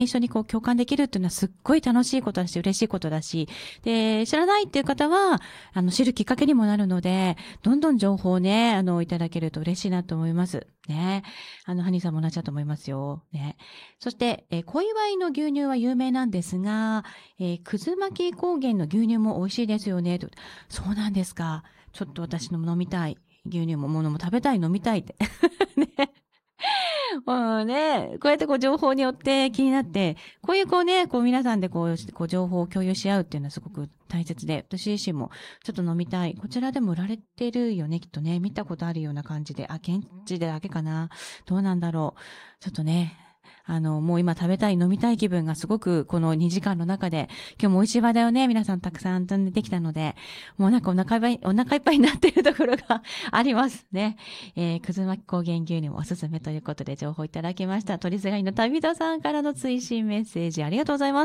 一緒にこう共感できるっていうのはすっごい楽しいことだし、嬉しいことだし、で、知らないっていう方は、知るきっかけにもなるので、どんどん情報をね、いただけると嬉しいなと思います。ね。ハニーさんも同じだと思いますよ。ね。そして、小祝の牛乳は有名なんですが、くず巻き高原の牛乳も美味しいですよね。とそうなんですか。ちょっと私のも飲みたい。牛乳も物も食べたい、飲みたいって。ね。もうね、こうやってこう情報によって気になって、こういうこうね、こう皆さんでこう情報を共有し合うっていうのはすごく大切で、私自身もちょっと飲みたい。こちらでも売られてるよね、きっとね。見たことあるような感じで。あ、現地でだけかな。どうなんだろう。ちょっとね、もう今食べたい、飲みたい気分がすごくこの2時間の中で、今日も美味しい話題をね、皆さんたくさん飛んでできたので、もうなんかお腹いっぱいになっているところがありますね。くず巻き高原牛乳もおすすめということで情報いただきました。鳥すがりの旅人さんからの追伸メッセージありがとうございます。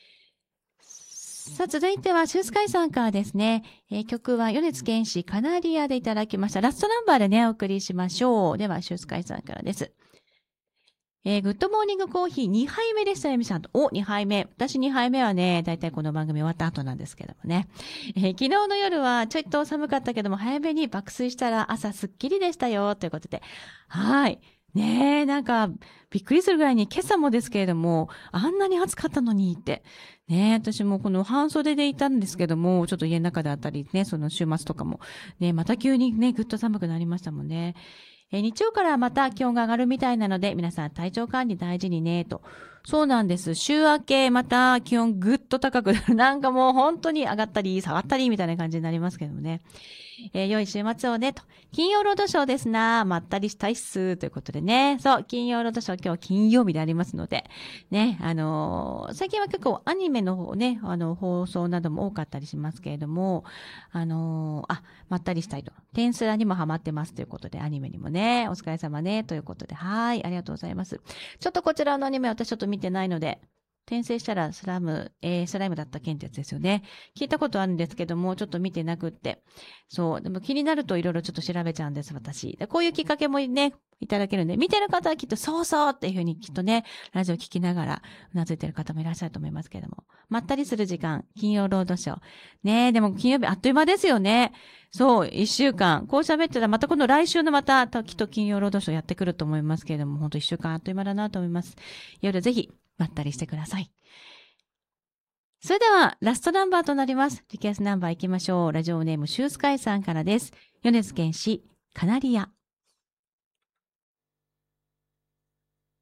さあ、続いては、シュースカイさんからですね。曲は、米津玄師カナリアでいただきました。ラストナンバーでね、お送りしましょう。では、シュースカイさんからです。グッドモーニングコーヒー2杯目でした、エミさんと。2杯目。私2杯目はね、だいたいこの番組終わった後なんですけどもね。昨日の夜はちょっと寒かったけども、早めに爆睡したら朝すっきりでしたよ、ということで。はい。ねえ、なんか、びっくりするぐらいに今朝もですけれども、あんなに暑かったのにって。ねえ、私もこの半袖でいたんですけども、ちょっと家の中であったりね、その週末とかも、ね、また急にね、ぐっと寒くなりましたもんね。日曜からまた気温が上がるみたいなので、皆さん体調管理大事にね、と。そうなんです。週明けまた気温ぐっと高くなる。なんかもう本当に上がったり下がったりみたいな感じになりますけどもね。良い週末をね、と。金曜ロードショーですな。まったりしたいっす。ということでね。そう、金曜ロードショー今日金曜日でありますので。ね、最近は結構アニメの方ね、放送なども多かったりしますけれども、まったりしたいと。テンスラにもハマってますということで、アニメにもね、お疲れ様ね、ということで、はい、ありがとうございます。ちょっとこちらのアニメ私ちょっと見てないので、転生したらスライムだった件ってやつですよね。聞いたことあるんですけども、ちょっと見てなくって。そう。でも気になるといろいろちょっと調べちゃうんです、私。こういうきっかけもね、いただけるんで、見てる方はきっとそうそうっていうふうにきっとね、ラジオ聞きながらうなずいてる方もいらっしゃると思いますけれども。まったりする時間、金曜ロードショー。ねえ、でも金曜日あっという間ですよね。そう、一週間。こう喋ってたら、また今度来週のまた、きっと金曜ロードショーやってくると思いますけれども、本当一週間あっという間だなと思います。夜ぜひ、まったりしてください。それでは、ラストナンバーとなります。リクエストナンバー行きましょう。ラジオネーム、シュースカイさんからです。米津玄師、カナリア。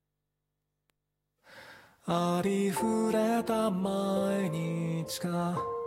ありふれた毎日が